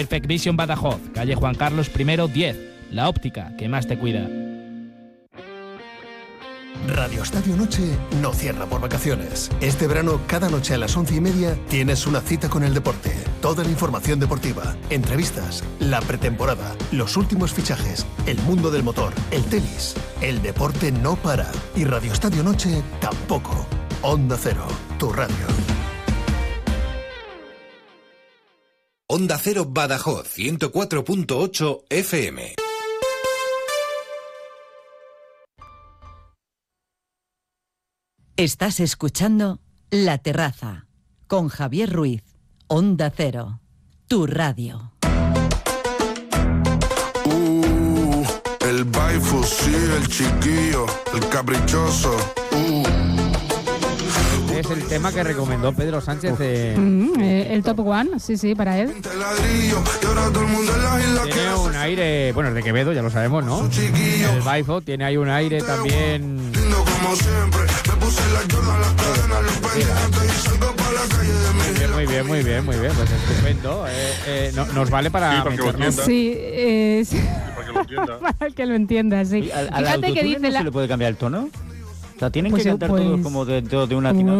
Perfect Vision Badajoz, calle Juan Carlos I, 10. La óptica que más te cuida. Radio Estadio Noche no cierra por vacaciones. Este verano, cada noche a las 11:30, tienes una cita con el deporte. Toda la información deportiva, entrevistas, la pretemporada, los últimos fichajes, el mundo del motor, el tenis. El deporte no para. Y Radio Estadio Noche tampoco. Onda Cero, tu radio. Onda Cero Badajoz, 104.8 FM. Estás escuchando La Terraza con Javier Ruiz. Onda Cero, tu radio. El Baifu, sí, el chiquillo, el caprichoso. Es el tema que recomendó Pedro Sánchez. El top one, sí, para él. Tiene un aire, bueno, es de Quevedo, ya lo sabemos, ¿no? El Baifo tiene ahí un aire también. Muy bien, pues estupendo. Nos vale para meternos. Sí, para que lo entienda. para que lo entienda, sí. ¿Al Fíjate que dice no se le puede cambiar el tono? O sea, tienen pues que cantar todos como de una tina.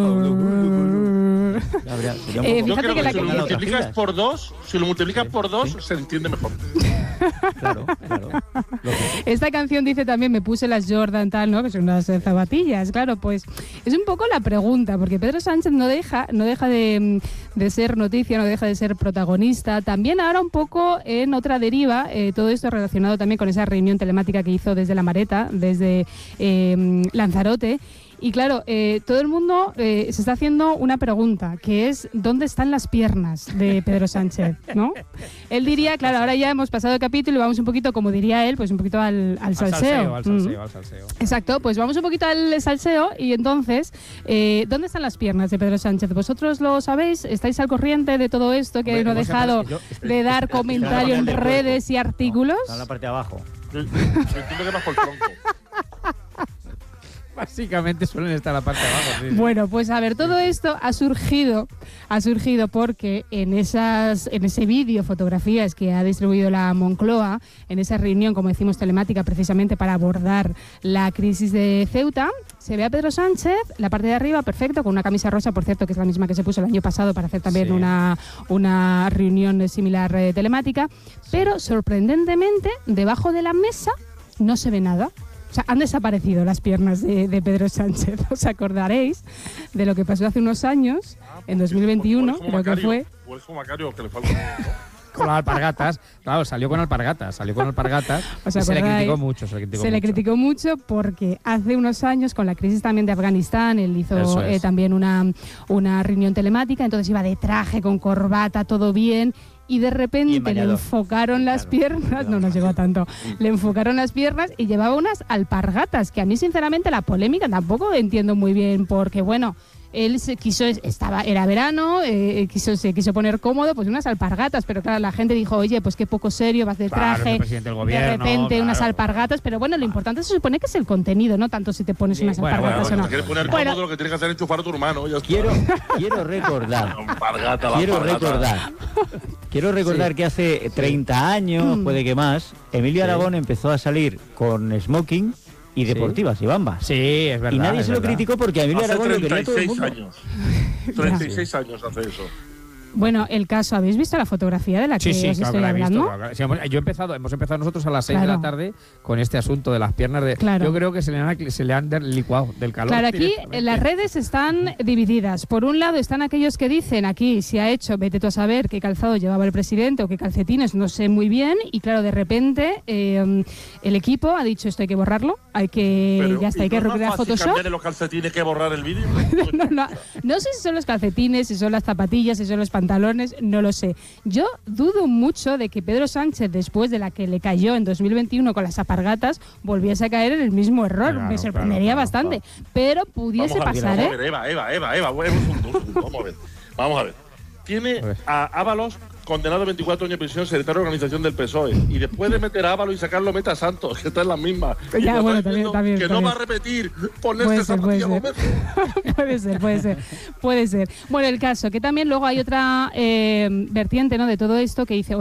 Fíjate que si lo multiplicas por dos, se entiende mejor. Claro. Esta canción dice también, me puse las Jordan tal, ¿no? Que son unas zapatillas, claro, pues es un poco la pregunta, porque Pedro Sánchez no deja de ser noticia, no deja de ser protagonista. También ahora un poco en otra deriva, todo esto relacionado también con esa reunión telemática que hizo desde La Mareta, desde Lanzarote. Y claro, todo el mundo se está haciendo una pregunta, que es ¿dónde están las piernas de Pedro Sánchez? ¿No? Él diría, claro, ahora ya hemos pasado el capítulo y vamos un poquito, como diría él, pues un poquito al salseo. Al salseo. Exacto, pues vamos un poquito al salseo y entonces, ¿dónde están las piernas de Pedro Sánchez? ¿Vosotros lo sabéis? ¿Estáis al corriente de todo esto que no ha dejado de dar comentario en redes y artículos? Está en la parte de abajo. Yo entiendo que más por el tronco. Básicamente suelen estar a la parte de abajo. Sí. Bueno, pues a ver, todo esto ha surgido porque en ese vídeo, fotografías que ha distribuido la Moncloa, en esa reunión, como decimos, telemática, precisamente para abordar la crisis de Ceuta, se ve a Pedro Sánchez, la parte de arriba, perfecto, con una camisa rosa, por cierto, que es la misma que se puso el año pasado para hacer también una reunión similar telemática, pero sorprendentemente, debajo de la mesa no se ve nada. O sea, han desaparecido las piernas de Pedro Sánchez. Os acordaréis de lo que pasó hace unos años, en 2021, creo que fue. O es como Macario, que le falta, ¿no? Con las alpargatas, claro, salió con alpargatas y se le criticó mucho. Se le criticó mucho porque hace unos años, con la crisis también de Afganistán, él hizo también una reunión telemática, entonces iba de traje, con corbata, todo bien. Y de repente le enfocaron las piernas, no nos llegó a tanto, le enfocaron las piernas y llevaba unas alpargatas, que a mí sinceramente la polémica tampoco entiendo muy bien, porque bueno, él era verano, se quiso poner cómodo, pues unas alpargatas, pero claro, la gente dijo, oye, pues qué poco serio, vas de traje, de repente unas alpargatas, pero bueno, lo importante se supone que es el contenido, no tanto si te pones unas alpargatas o no. Si quieres poner cómodo, lo que tienes que hacer es enchufar a tu hermano. Quiero recordar que hace 30 años, puede que más, Emilio Aragón empezó a salir con smoking y deportivas y bambas. Sí, es verdad. Y nadie se lo criticó porque a Emilio Aragón lo quería todo el mundo. 36 años hace eso. Bueno, el caso, ¿habéis visto la fotografía de la que os estoy hablando? Sí, hemos empezado nosotros a las 6 de la tarde con este asunto de las piernas de... Claro. Yo creo que se le han licuado del calor. Claro, aquí las redes están divididas. Por un lado están aquellos que dicen, aquí se ha hecho, vete tú a saber qué calzado llevaba el presidente o qué calcetines, no sé muy bien, y claro, de repente el equipo ha dicho, esto hay que borrarlo, hay que recurrir a Photoshop. ¿Cambiar los calcetines que borrar el vídeo? No sé si son los calcetines, si son las zapatillas, si son los pantalones, no lo sé. Yo dudo mucho de que Pedro Sánchez, después de la que le cayó en 2021 con las alpargatas, volviese a caer en el mismo error. Me sorprendería bastante. Pero pudiese pasar, ¿eh? Eva, vamos a ver. Tiene a Ábalos condenado a 24 años de prisión, secretario de organización del PSOE. Y después de meter a Ábalos y sacarlo, mete a Santos, que está en las mismas. Ya, bueno, también. Que no va a repetir ponerse zapatilla Gómez. Puede ser. Bueno, el caso, que también luego hay otra vertiente, ¿no?, de todo esto que dice...